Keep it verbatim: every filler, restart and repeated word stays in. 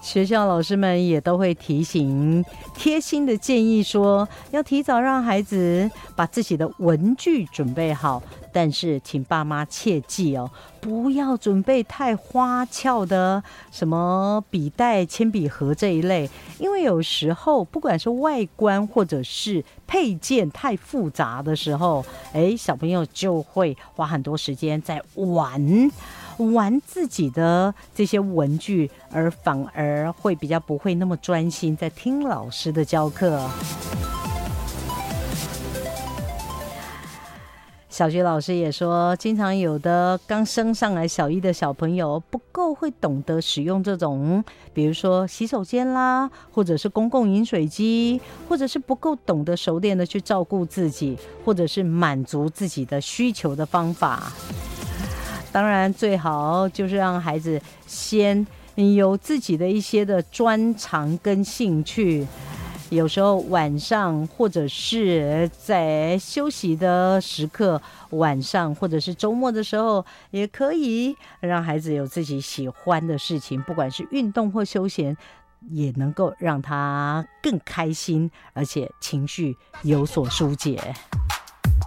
学校老师们也都会提醒，贴心的建议说，要提早让孩子把自己的文具准备好。但是请爸妈切记哦，不要准备太花俏的什么笔袋、铅笔盒这一类，因为有时候不管是外观或者是配件太复杂的时候，哎，小朋友就会花很多时间在玩玩自己的这些文具，而反而会比较不会那么专心在听老师的教课。小学老师也说，经常有的刚升上来小一的小朋友不够会懂得使用这种，比如说洗手间啦，或者是公共饮水机，或者是不够懂得熟练的去照顾自己，或者是满足自己的需求的方法。当然最好就是让孩子先有自己的一些的专长跟兴趣，有时候晚上或者是在休息的时刻，晚上或者是周末的时候，也可以让孩子有自己喜欢的事情，不管是运动或休闲，也能够让他更开心，而且情绪有所疏解。